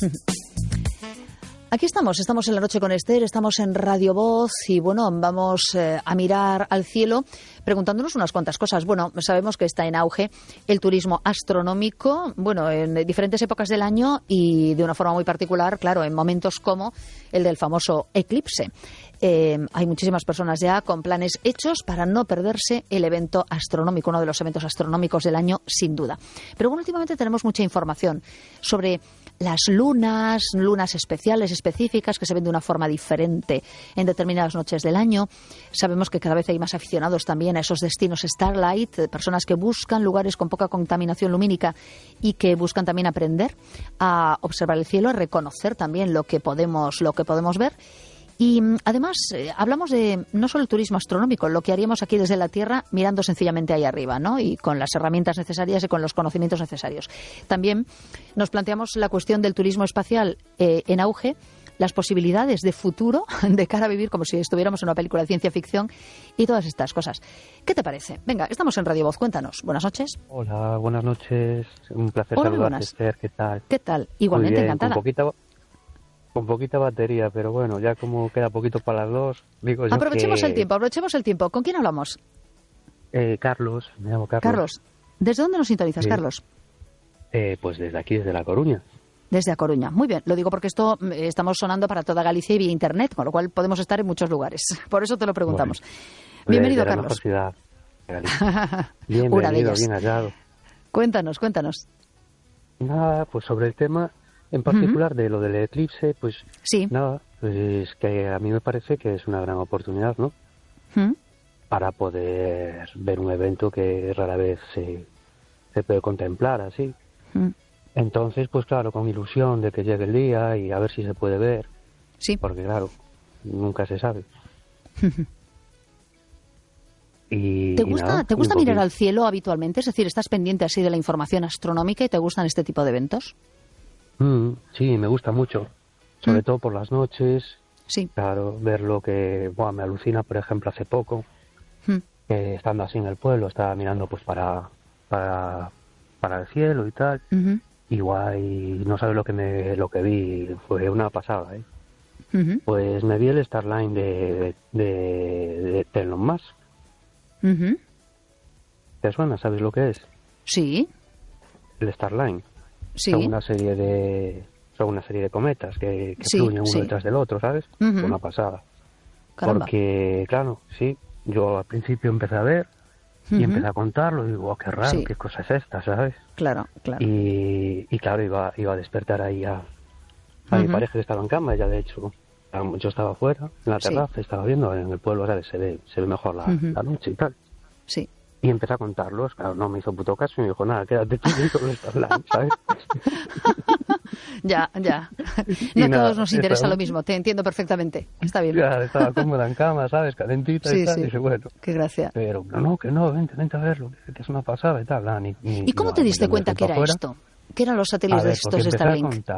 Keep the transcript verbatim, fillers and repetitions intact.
Aquí estamos, estamos en La Noche con Esther, estamos en Radio Voz y bueno, vamos eh, a mirar al cielo preguntándonos unas cuantas cosas. Bueno, sabemos que está en auge el turismo astronómico, bueno, en diferentes épocas del año y de una forma muy particular, claro, en momentos como el del famoso eclipse. Eh, hay muchísimas personas ya con planes hechos para no perderse el evento astronómico, uno de los eventos astronómicos del año, sin duda. Pero bueno, últimamente tenemos mucha información sobre las lunas, lunas especiales, específicas, que se ven de una forma diferente en determinadas noches del año. Sabemos que cada vez hay más aficionados también a esos destinos Starlight, personas que buscan lugares con poca contaminación lumínica y que buscan también aprender a observar el cielo, a reconocer también lo que podemos, lo que podemos ver. Y además eh, hablamos de no solo el turismo astronómico, lo que haríamos aquí desde la Tierra mirando sencillamente ahí arriba, ¿no? Y con las herramientas necesarias y con los conocimientos necesarios. También nos planteamos la cuestión del turismo espacial eh, en auge, las posibilidades de futuro de cara a vivir como si estuviéramos en una película de ciencia ficción y todas estas cosas. ¿Qué te parece? Venga, estamos en Radio Voz, cuéntanos. Buenas noches. Hola, buenas noches. Un placer Hola, saludarte, buenas. Esther. ¿Qué tal? ¿Qué tal? Igualmente, Muy bien, encantada. Con poquita, con poquita batería, pero bueno, ya como queda poquito para las dos, digo yo Aprovechemos que... el tiempo, aprovechemos el tiempo. ¿Con quién hablamos? Eh, Carlos, me llamo Carlos. Carlos, ¿desde dónde nos sintonizas, Sí. Carlos? Eh, pues desde aquí, desde La Coruña. Desde A Coruña. Muy bien, lo digo porque esto eh, estamos sonando para toda Galicia y vía Internet, con lo cual podemos estar en muchos lugares. Por eso te lo preguntamos. Bueno, Bienvenido, desde la Carlos. mejor ciudad de Galicia. Bienvenido, Una de ellas. bien hallado. Cuéntanos, cuéntanos. Nada, pues sobre el tema en particular de lo del eclipse, pues Sí. nada, pues que a mí me parece que es una gran oportunidad, ¿no? ¿Mm? Para poder ver un evento que rara vez se, se puede contemplar así. ¿Mm? Entonces, pues claro, con ilusión de que llegue el día y a ver si se puede ver, Sí. porque claro, nunca se sabe. Y, ¿Te y gusta, nada, ¿te gusta un mirar poquito. al cielo habitualmente? Es decir, ¿estás pendiente así de la información astronómica y te gustan este tipo de eventos? Mm, sí, me gusta mucho, sobre Mm. todo por las noches, Sí. claro, ver lo que buah, me alucina, por ejemplo, hace poco, Mm. que estando así en el pueblo, estaba mirando pues para, para, para el cielo y tal. Ujú. Igual y no sabes lo que me lo que vi, fue una pasada, ¿eh? Ujú. Pues me vi el Starline de, de, de, de Elon Musk. Ujú. ¿Te suena? ¿Sabes lo que es? Sí, El Starline. sí. Son una serie de son una serie de cometas que, que Sí, fluyen uno sí. detrás del otro, ¿sabes? Ujú. Fue una pasada. Caramba. Porque, claro, sí, yo al principio empecé a ver y Ujú. empecé a contarlo y digo, oh, qué raro, Sí. qué cosa es esta, ¿sabes? Claro, claro. Y, y claro, iba, iba a despertar ahí a, a mi Ujú. pareja que estaba en cama, ella de hecho, yo estaba afuera, en la Sí. terraza, estaba viendo, en el pueblo, ¿sabes? Se ve, se ve mejor la, Ujú. la noche y tal. Sí. Y empecé a contarlos, claro, no me hizo puto caso y me dijo, nada, quédate tú con el Starline, ¿sabes? Ya, ya. Y No a nada, todos nos interesa estaba- lo mismo, te entiendo perfectamente. Está bien. Claro, estaba cómoda en cama, ¿sabes? Calentita Sí, y tal, sí. y dije, bueno. Qué gracia. Pero, no, no, que no, vente, vente a verlo, que, que es una pasada y tal. Nada, ni, ni- ¿Y cómo no, te pues diste yo me cuenta fui que para era afuera. esto? ¿Qué eran los A satélites ver, estos porque de empecé a Starlink? contar.